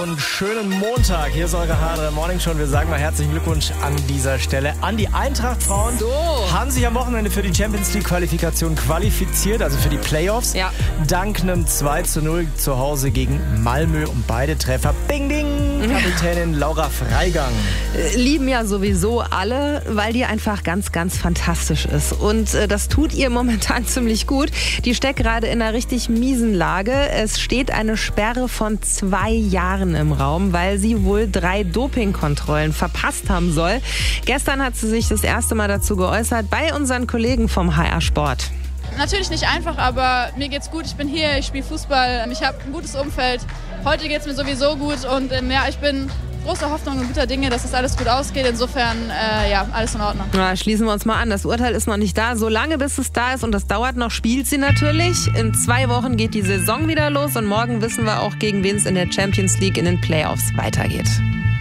und schönen Montag. Hier ist eure Hard Morning Show. Wir sagen mal herzlichen Glückwunsch an dieser Stelle an die Eintracht-Frauen. So. Haben sich am Wochenende für die Champions League Qualifikation qualifiziert, also für die Playoffs. Ja. Dank einem 2:0 zu Hause gegen Malmö und beide Treffer. Bing, ding! Kapitänin Laura Freigang. Lieben ja sowieso alle, weil die einfach ganz, ganz fantastisch ist. Und das tut ihr momentan ziemlich gut. Die steckt gerade in einer richtig miesen Lage. Es steht eine Sperre von 2 Jahren im Raum, weil sie wohl 3 Dopingkontrollen verpasst haben soll. Gestern hat sie sich das erste Mal dazu geäußert bei unseren Kollegen vom HR Sport. Natürlich nicht einfach, aber mir geht's gut. Ich bin hier, ich spiele Fußball, ich habe ein gutes Umfeld. Heute geht's mir sowieso gut und ich bin großer Hoffnung und guter Dinge, dass das alles gut ausgeht. Insofern, alles in Ordnung. Na, schließen wir uns mal an. Das Urteil ist noch nicht da. Solange bis es da ist und das dauert noch, spielt sie natürlich. In 2 Wochen geht die Saison wieder los und morgen wissen wir auch, gegen wen es in der Champions League in den Playoffs weitergeht.